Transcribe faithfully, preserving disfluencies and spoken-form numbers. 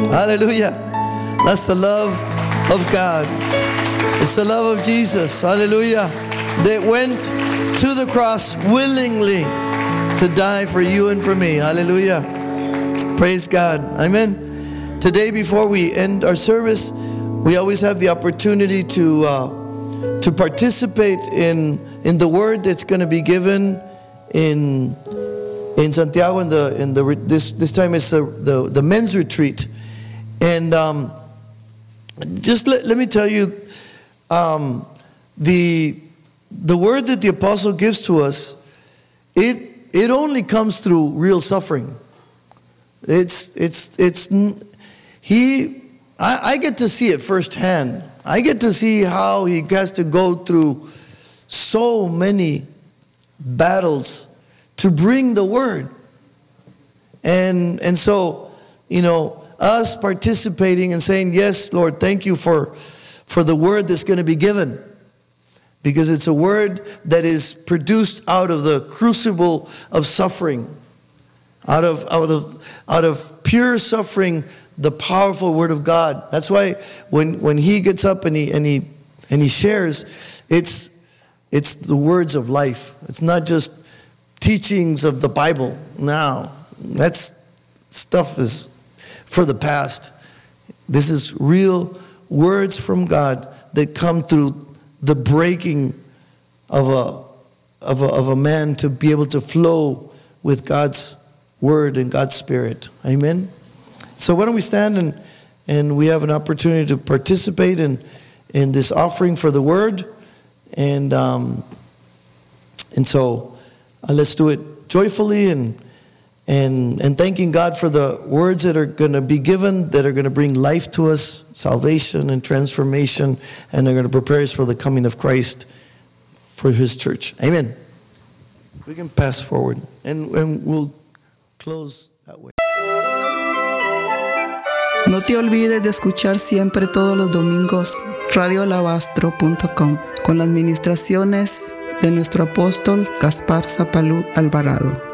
Hallelujah. That's the love of God. It's the love of Jesus. Hallelujah. That went to the cross willingly to die for you and for me. Hallelujah. Praise God. Amen. Today, before we end our service, we always have the opportunity to uh, to participate in in the word that's going to be given in in Santiago. In the in the this this time it's the the, the men's retreat, and um, just let, let me tell you, um, the the word that the apostle gives to us, it it only comes through real suffering. It's it's it's he. I, I get to see it firsthand. I get to see how he has to go through so many battles to bring the word. And and so, you know, us participating and saying, yes, Lord, thank you for, for the word that's going to be given. Because it's a word that is produced out of the crucible of suffering. Out of out of out of pure suffering, the powerful word of God. That's why when when he gets up and he and he and he shares, it's it's the words of life. It's not just teachings of the Bible. No, that's stuff is for the past. This is real words from God that come through the breaking of a of a, of a man to be able to flow with God's word and God's Spirit. Amen. So why don't we stand and and we have an opportunity to participate in in this offering for the word, and um, and so uh, let's do it joyfully and and and thanking God for the words that are going to be given, that are going to bring life to us, salvation and transformation, and they're going to prepare us for the coming of Christ for His church. Amen. We can pass forward, and, and we'll close that way. No te olvides de escuchar siempre todos los domingos radio alabastro punto com con las ministraciones de nuestro apóstol Gaspar Zapalú Alvarado.